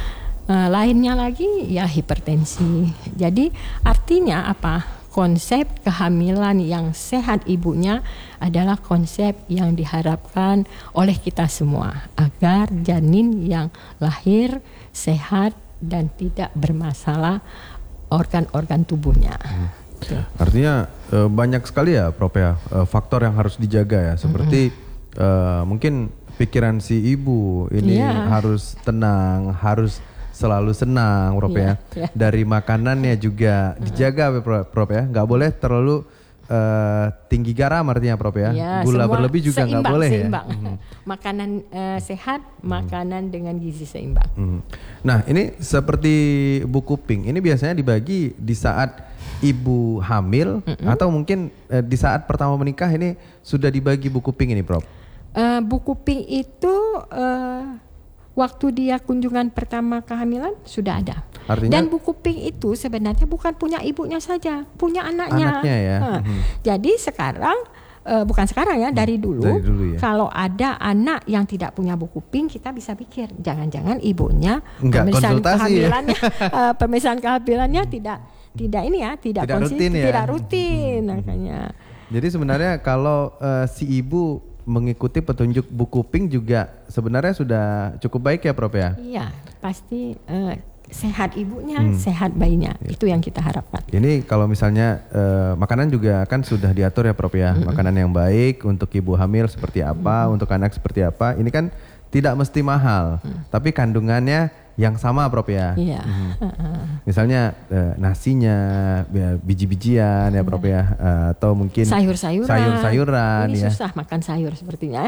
Speaker 3: Uh, lainnya lagi ya hipertensi. Jadi artinya apa? Konsep kehamilan yang sehat ibunya adalah konsep yang diharapkan oleh kita semua agar janin yang lahir sehat dan tidak bermasalah organ-organ tubuhnya. Hmm.
Speaker 2: Artinya e, banyak sekali ya, Prof ya, e, faktor yang harus dijaga ya, seperti mm-hmm. e, mungkin pikiran si ibu ini yeah. harus tenang, harus selalu senang, Prof yeah, ya. Yeah. Dari makanannya juga dijaga, Prof ya. Nggak boleh terlalu uh, tinggi garam artinya Prof ya.
Speaker 3: Ya,
Speaker 2: Gula berlebih juga nggak boleh
Speaker 3: seimbang.
Speaker 2: ya. Mm-hmm.
Speaker 3: Makanan uh, sehat, makanan dengan gizi seimbang.
Speaker 2: Mm-hmm. Nah ini seperti buku pink, ini biasanya dibagi di saat ibu hamil mm-hmm. atau mungkin uh, di saat pertama menikah ini sudah dibagi buku pink ini Prof?
Speaker 3: Uh, buku pink itu uh, waktu dia kunjungan pertama kehamilan sudah ada.
Speaker 2: Artinya,
Speaker 3: dan buku pink itu sebenarnya bukan punya ibunya saja, punya anaknya.
Speaker 2: Anaknya ya.
Speaker 3: Nah,
Speaker 2: hmm.
Speaker 3: Jadi sekarang uh, bukan sekarang ya, dari dulu,
Speaker 2: dari dulu ya.
Speaker 3: Kalau ada anak yang tidak punya buku pink, kita bisa pikir jangan-jangan ibunya
Speaker 2: Enggak
Speaker 3: pemeriksaan
Speaker 2: kehamilannya,
Speaker 3: ya? uh, pemeriksaan kehamilannya tidak tidak ini ya, tidak,
Speaker 2: tidak rutin ya.
Speaker 3: Tidak rutin
Speaker 2: hmm.
Speaker 3: makanya.
Speaker 2: Jadi sebenarnya kalau uh, si ibu mengikuti petunjuk buku pink juga sebenarnya sudah cukup baik ya Prof ya?
Speaker 3: Iya, pasti uh, sehat ibunya,
Speaker 2: hmm.
Speaker 3: sehat bayinya. Itu yang kita harapkan.
Speaker 2: Ini kalau misalnya uh, makanan juga kan sudah diatur ya Prof ya. Mm-hmm. Makanan yang baik untuk ibu hamil seperti apa, mm-hmm. untuk anak seperti apa. Ini kan tidak mesti mahal, mm. tapi kandungannya yang sama Prof ya.
Speaker 3: Iya.
Speaker 2: Mm-hmm. Uh-uh. Misalnya uh, nasinya, ya, biji-bijian ya Prof ya, uh, atau mungkin
Speaker 3: sayur-sayuran.
Speaker 2: Sayur-sayuran
Speaker 3: ini
Speaker 2: ya.
Speaker 3: susah makan sayur sepertinya.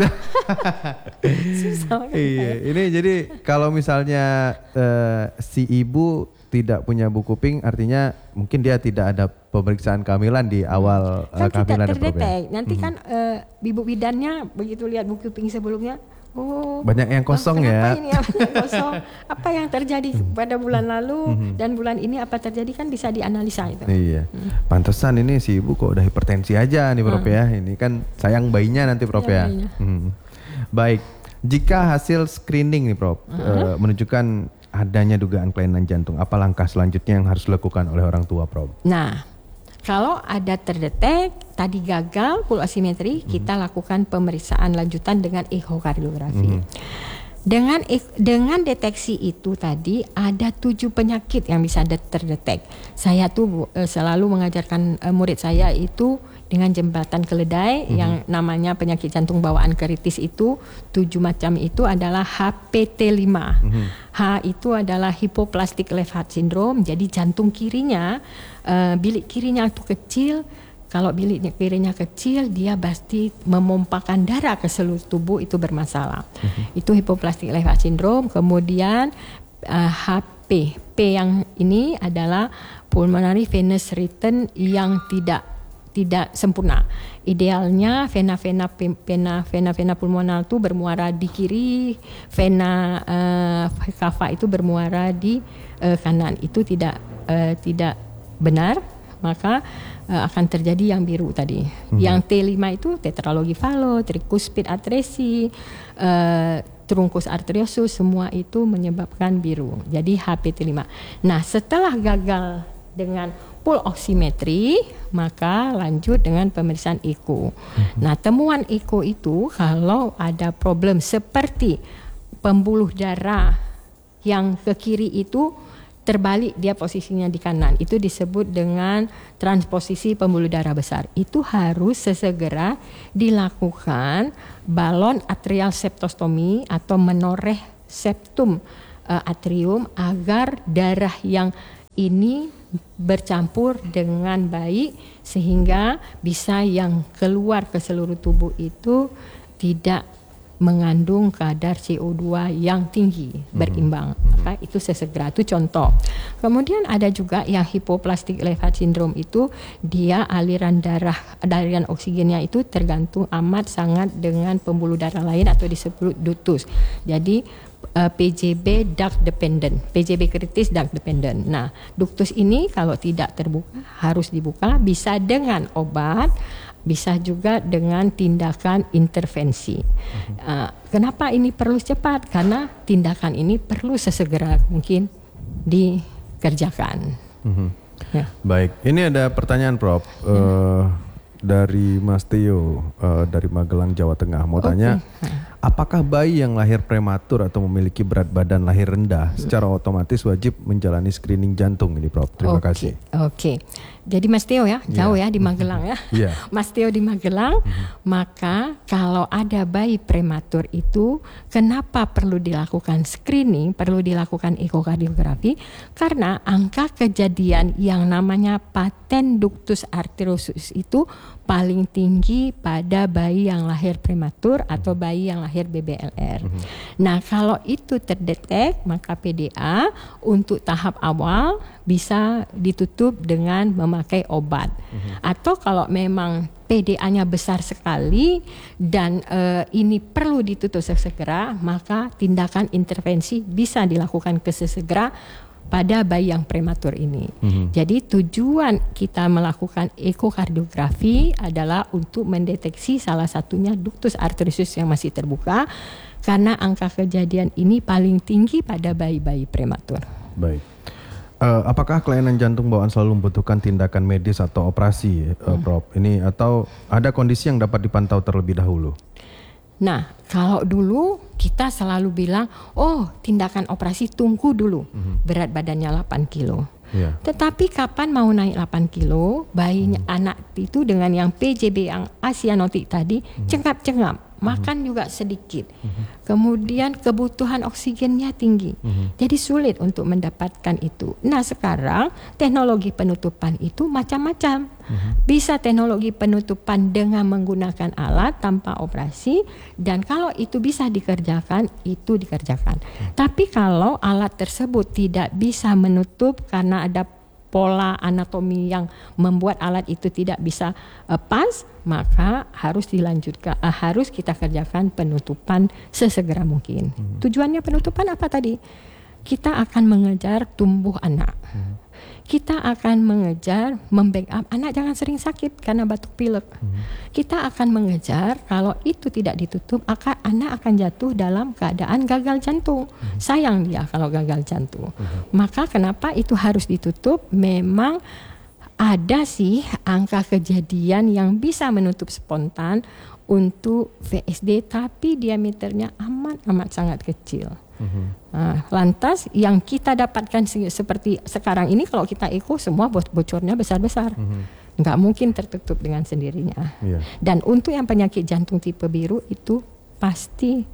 Speaker 3: Susah makan
Speaker 2: iya,
Speaker 3: sayur.
Speaker 2: Ini jadi kalau misalnya uh, si ibu tidak punya buku pink, artinya mungkin dia tidak ada pemeriksaan kehamilan di awal
Speaker 3: kan
Speaker 2: uh, kehamilan
Speaker 3: tidak terdetek.
Speaker 2: ya?
Speaker 3: Nanti
Speaker 2: mm-hmm.
Speaker 3: kan uh, ibu bidannya begitu lihat buku pink sebelumnya, oh
Speaker 2: banyak yang kosong
Speaker 3: oh,
Speaker 2: ya.
Speaker 3: Ini yang kosong? Apa yang terjadi pada bulan lalu mm-hmm. dan bulan ini apa terjadi, kan bisa dianalisa itu.
Speaker 2: Iya. Mm. Pantesan ini si ibu kok udah hipertensi aja nih Prof mm. ya. Ini kan sayang bayinya nanti Prof ya. ya. Mm. Baik. Jika hasil screening nih Prof mm. uh, menunjukkan adanya dugaan kelainan jantung, apa langkah selanjutnya yang harus dilakukan oleh orang tua Prof?
Speaker 3: Nah, kalau ada terdetek tadi gagal pul osimetri, mm-hmm. kita lakukan pemeriksaan lanjutan dengan ekokardiografi. Mm-hmm. Dengan dengan deteksi itu tadi ada tujuh penyakit yang bisa terdetek. Saya tuh uh, selalu mengajarkan uh, murid saya itu dengan jembatan keledai mm-hmm. yang namanya penyakit jantung bawaan kritis itu tujuh macam itu adalah H P T lima. Mm-hmm. H itu adalah hypoplastic left heart syndrome. Jadi jantung kirinya, uh, bilik kirinya itu kecil. Kalau bilik kirinya kecil, dia pasti memompakan darah ke seluruh tubuh, itu bermasalah. Mm-hmm. Itu hypoplastic left heart syndrome. Kemudian uh, H P, P yang ini adalah pulmonary venous return yang tidak tidak sempurna. Idealnya vena-vena vena vena-vena pulmonal itu bermuara di kiri, vena uh, cava itu bermuara di uh, kanan. Itu tidak uh, tidak benar, maka uh, akan terjadi yang biru tadi. Hmm. Yang T lima itu tetralogi falo, tricuspid atresi, uh, trunkus arteriosus, semua itu menyebabkan biru. Jadi H P T lima. Nah, setelah gagal dengan pul oximetri, maka lanjut dengan pemeriksaan eko. Mm-hmm. Nah, temuan eko itu kalau ada problem seperti pembuluh darah yang ke kiri itu terbalik dia posisinya di kanan, itu disebut dengan transposisi pembuluh darah besar. Itu harus sesegera dilakukan balon atrial septostomi atau menoreh septum uh, atrium agar darah yang ini bercampur dengan baik sehingga bisa yang keluar ke seluruh tubuh itu tidak mengandung kadar C O dua yang tinggi, berimbang. Maka itu sesegera, itu contoh. Kemudian ada juga yang hypoplastic left heart syndrome itu dia aliran darah, aliran oksigennya itu tergantung amat sangat dengan pembuluh darah lain atau disebut ductus. Jadi Uh, P J B duct dependent, P J B kritis duct dependent. Nah, ductus ini kalau tidak terbuka harus dibuka, bisa dengan obat, bisa juga dengan tindakan intervensi. Uh, kenapa ini perlu cepat? Karena tindakan ini perlu sesegera mungkin dikerjakan. Mm-hmm.
Speaker 2: Ya. Baik, ini ada pertanyaan Prof. Uh, ya. Dari Mas Teo uh, dari Magelang, Jawa Tengah. Mau okay. tanya, apakah bayi yang lahir prematur atau memiliki berat badan lahir rendah secara otomatis wajib menjalani screening jantung ini, Prof? Terima
Speaker 3: Oke,
Speaker 2: kasih.
Speaker 3: Oke. Jadi Mas Theo ya, jauh
Speaker 2: Yeah.
Speaker 3: ya di Magelang ya.
Speaker 2: Yeah.
Speaker 3: Mas Theo di Magelang, maka kalau ada bayi prematur itu, kenapa perlu dilakukan screening, perlu dilakukan ekokardiografi? Karena angka kejadian yang namanya patent ductus arteriosus itu paling tinggi pada bayi yang lahir prematur atau bayi yang lahir B B L R. Mm-hmm. Nah, kalau itu terdetek, maka P D A untuk tahap awal bisa ditutup dengan memakai obat. Mm-hmm. Atau kalau memang P D A-nya besar sekali dan uh, ini perlu ditutup sesegera, maka tindakan intervensi bisa dilakukan sesegera pada bayi yang prematur ini. Mm-hmm. Jadi tujuan kita melakukan ekokardiografi adalah untuk mendeteksi salah satunya ductus arteriosus yang masih terbuka, karena angka kejadian ini paling tinggi pada bayi-bayi prematur.
Speaker 2: Baik. Uh, apakah kelainan jantung bawaan selalu membutuhkan tindakan medis atau operasi, uh, hmm. Prof? Ini atau ada kondisi yang dapat dipantau terlebih dahulu?
Speaker 3: Nah, kalau dulu kita selalu bilang, oh tindakan operasi tunggu dulu, mm-hmm. berat badannya delapan kilo. Yeah. Tetapi kapan mau naik delapan kilo, bayinya mm-hmm. anak itu dengan yang P J B yang asianotik tadi, mm-hmm. cengkap-cengkap, makan mm-hmm. juga sedikit. Mm-hmm. Kemudian kebutuhan oksigennya tinggi. Mm-hmm. Jadi sulit untuk mendapatkan itu. Nah, sekarang teknologi penutupan itu macam-macam. Mm-hmm. Bisa teknologi penutupan dengan menggunakan alat tanpa operasi, dan kalau itu bisa dikerjakan, itu dikerjakan. Mm-hmm. Tapi kalau alat tersebut tidak bisa menutup karena ada pola anatomi yang membuat alat itu tidak bisa uh, pas, maka harus dilanjutkan, uh, harus kita kerjakan penutupan sesegera mungkin. Hmm. Tujuannya penutupan apa tadi? Kita akan mengejar tumbuh anak. Hmm. Kita akan mengejar membackup anak jangan sering sakit karena batuk pilek. Hmm. Kita akan mengejar kalau itu tidak ditutup, akan anak akan jatuh dalam keadaan gagal jantung. Hmm. Sayang dia kalau gagal jantung. Hmm. Maka kenapa itu harus ditutup? Memang ada sih angka kejadian yang bisa menutup spontan untuk V S D, tapi diameternya amat amat sangat kecil. Mm-hmm. Nah, lantas yang kita dapatkan seperti sekarang ini, kalau kita eko semua bocornya besar-besar, mm-hmm. nggak mungkin tertutup dengan sendirinya. Yeah. Dan untuk yang penyakit jantung tipe biru itu pasti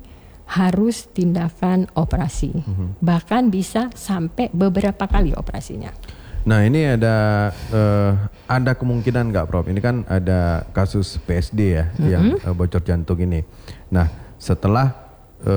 Speaker 3: harus tindakan operasi, mm-hmm. bahkan bisa sampai beberapa kali operasinya.
Speaker 2: Nah, ini ada uh, ada kemungkinan nggak, Prof? Ini kan ada kasus P S D ya, mm-hmm. yang uh, bocor jantung ini. Nah, setelah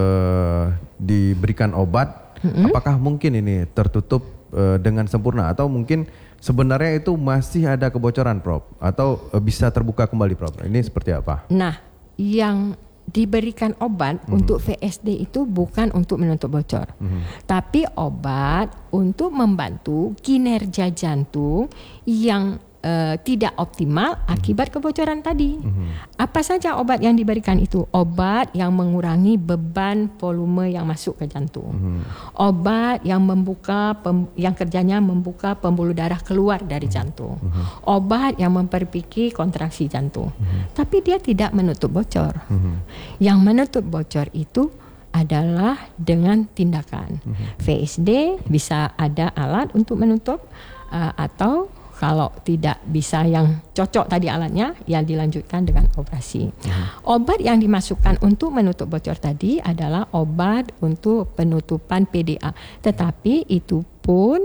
Speaker 2: uh, diberikan obat, mm-hmm. apakah mungkin ini tertutup uh, dengan sempurna atau mungkin sebenarnya itu masih ada kebocoran, Prof? Atau uh, bisa terbuka kembali, Prof? Ini seperti apa?
Speaker 3: Nah, yang diberikan obat mm-hmm. untuk V S D itu bukan untuk menutup bocor, mm-hmm. tapi obat untuk membantu kinerja jantung yang uh, tidak optimal akibat mm-hmm. kebocoran tadi. Mm-hmm. Apa saja obat yang diberikan itu? Obat yang mengurangi beban volume yang masuk ke jantung. Mm-hmm. Obat yang membuka pem, yang kerjanya membuka pembuluh darah keluar dari mm-hmm. jantung. Mm-hmm. Obat yang memperbaiki kontraksi jantung. Mm-hmm. Tapi dia tidak menutup bocor. Mm-hmm. Yang menutup bocor itu adalah dengan tindakan. Mm-hmm. V S D bisa ada alat untuk menutup, uh, atau kalau tidak bisa yang cocok tadi alatnya, ya dilanjutkan dengan operasi. Mm-hmm. Obat yang dimasukkan untuk menutup bocor tadi adalah obat untuk penutupan P D A. Tetapi itu pun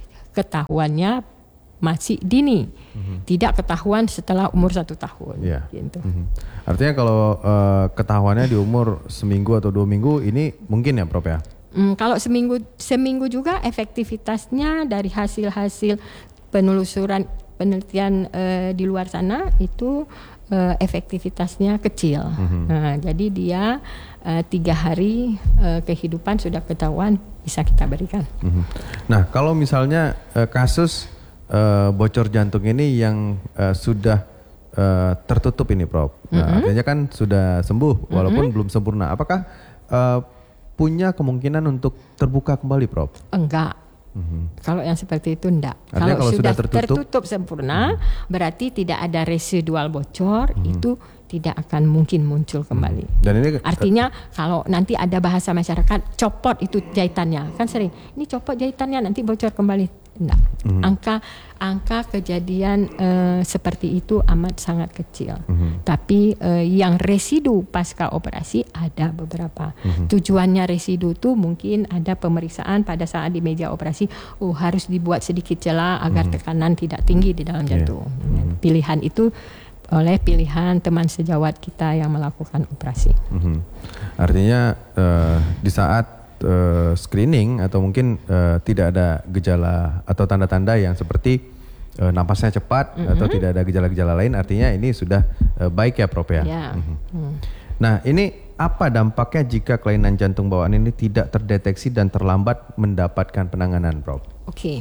Speaker 3: ketahuannya masih dini. Mm-hmm. Tidak ketahuan setelah umur satu tahun. Yeah. Gitu.
Speaker 2: Mm-hmm. Artinya kalau uh, ketahuannya di umur seminggu atau dua minggu, ini mungkin ya, Prof ya?
Speaker 3: Hmm, kalau seminggu seminggu juga efektivitasnya dari hasil-hasil penelusuran penelitian uh, di luar sana itu uh, efektivitasnya kecil. Mm-hmm. Nah, jadi dia uh, tiga hari uh, kehidupan sudah ketahuan bisa kita berikan.
Speaker 2: Mm-hmm. Nah, kalau misalnya uh, kasus uh, bocor jantung ini yang uh, sudah uh, tertutup ini, Prof. Nah, mm-hmm. artinya kan sudah sembuh walaupun mm-hmm. belum sempurna. Apakah uh, punya kemungkinan untuk terbuka kembali, Prof?
Speaker 3: Enggak. Mm-hmm. Kalau yang seperti itu enggak.
Speaker 2: Artinya kalau, kalau sudah tertutup,
Speaker 3: tertutup sempurna, mm-hmm. berarti tidak ada residual bocor, mm-hmm. itu tidak akan mungkin muncul kembali. Mm-hmm. Dan ini artinya kalau nanti ada bahasa masyarakat copot itu jahitannya, kan sering. Ini copot jahitannya nanti bocor kembali. Enggak. Mm-hmm. Angka angka kejadian uh, seperti itu amat sangat kecil. Mm-hmm. Tapi uh, yang residu pasca operasi ada beberapa. Mm-hmm. Tujuannya residu itu mungkin ada pemeriksaan pada saat di meja operasi. Oh, harus dibuat sedikit celah agar mm-hmm. tekanan tidak tinggi di dalam jantung. Yeah. Mm-hmm. Pilihan itu oleh pilihan teman sejawat kita yang melakukan operasi. Mm-hmm.
Speaker 2: Artinya uh, di saat Uh, screening atau mungkin uh, tidak ada gejala atau tanda-tanda yang seperti uh, napasnya cepat mm-hmm. atau tidak ada gejala-gejala lain, artinya ini sudah uh, baik ya Prof ya.
Speaker 3: Yeah.
Speaker 2: Mm-hmm.
Speaker 3: Mm.
Speaker 2: Nah, ini apa dampaknya jika kelainan jantung bawaan ini tidak terdeteksi dan terlambat mendapatkan penanganan, Prof?
Speaker 3: Oke, okay.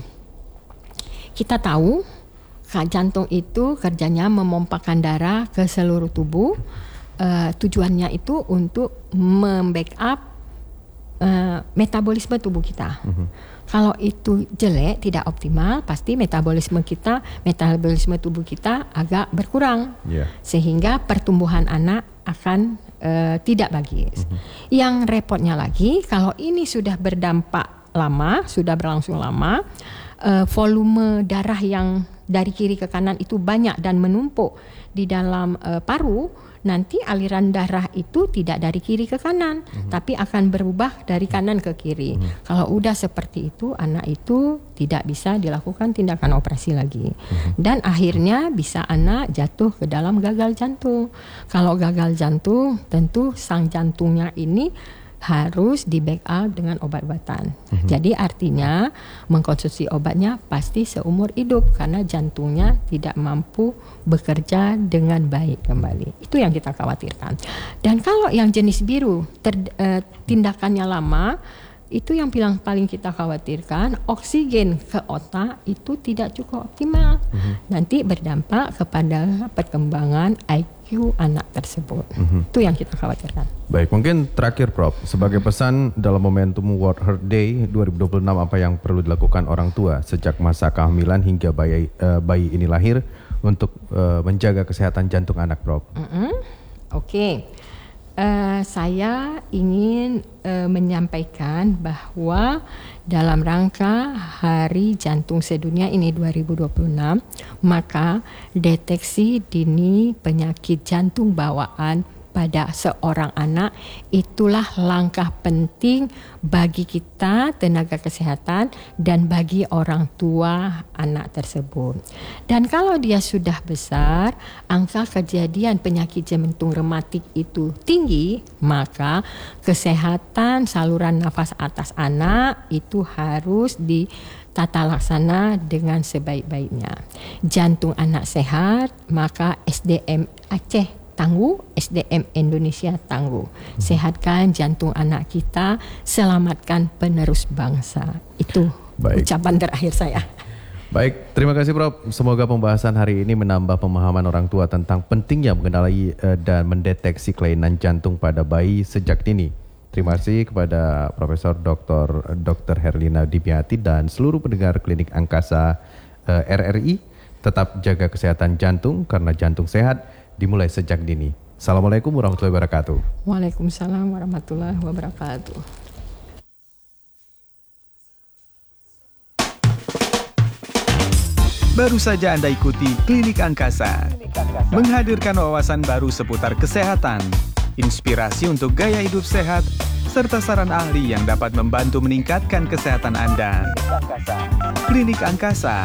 Speaker 3: Kita tahu jantung itu kerjanya memompakan darah ke seluruh tubuh. Uh, tujuannya itu untuk membackup Uh, metabolisme tubuh kita. Uh-huh. Kalau itu jelek, tidak optimal, pasti metabolisme kita, metabolisme tubuh kita agak berkurang, yeah. sehingga pertumbuhan anak akan uh, tidak bagus. Uh-huh. Yang repotnya lagi, kalau ini sudah berdampak lama, sudah berlangsung lama, uh, volume darah yang dari kiri ke kanan itu banyak dan menumpuk di dalam uh, paru. Nanti aliran darah itu tidak dari kiri ke kanan, mm-hmm. tapi akan berubah dari kanan ke kiri. Mm-hmm. Kalau udah seperti itu, anak itu tidak bisa dilakukan tindakan operasi lagi. Mm-hmm. Dan akhirnya bisa anak jatuh ke dalam gagal jantung. Kalau gagal jantung, tentu sang jantungnya ini harus di backup dengan obat-obatan. Mm-hmm. Jadi artinya mengkonsumsi obatnya pasti seumur hidup karena jantungnya tidak mampu bekerja dengan baik kembali. Itu yang kita khawatirkan. Dan kalau yang jenis biru ter, eh, tindakannya lama, itu yang bilang paling kita khawatirkan, oksigen ke otak itu tidak cukup optimal. Mm-hmm. Nanti berdampak kepada perkembangan I Q anak tersebut. Mm-hmm. Itu yang kita khawatirkan.
Speaker 2: Baik, mungkin terakhir Prof, sebagai pesan dalam momentum World Heart Day dua ribu dua puluh enam, apa yang perlu dilakukan orang tua sejak masa kehamilan hingga bayi, uh, bayi ini lahir untuk uh, menjaga kesehatan jantung anak, Prof?
Speaker 3: Mm-hmm. Oke. Okay. Uh, saya ingin uh, menyampaikan bahwa dalam rangka Hari Jantung Sedunia ini dua ribu dua puluh enam, maka deteksi dini penyakit jantung bawaan pada seorang anak itulah langkah penting bagi kita tenaga kesehatan dan bagi orang tua anak tersebut. Dan kalau dia sudah besar, angka kejadian penyakit jantung rematik itu tinggi, maka kesehatan saluran nafas atas anak itu harus di tata laksana dengan sebaik-baiknya. Jantung anak sehat, maka S D M Aceh tangguh, S D M Indonesia tangguh. Sehatkan jantung anak kita, selamatkan penerus bangsa. Itu Baik. ucapan terakhir saya.
Speaker 2: Baik, terima kasih Prof. Semoga pembahasan hari ini menambah pemahaman orang tua tentang pentingnya mengenali uh, dan mendeteksi kelainan jantung pada bayi sejak dini. Terima kasih kepada Profesor Doktor Doktor Herlina Dipiati dan seluruh pendengar Klinik Angkasa uh, R R I. Tetap jaga kesehatan jantung karena jantung sehat dimulai sejak dini. Assalamualaikum warahmatullahi wabarakatuh.
Speaker 3: Waalaikumsalam warahmatullahi wabarakatuh.
Speaker 1: Baru saja Anda ikuti Klinik Angkasa, menghadirkan wawasan baru seputar kesehatan, inspirasi untuk gaya hidup sehat, serta saran ahli yang dapat membantu meningkatkan kesehatan Anda. Klinik Angkasa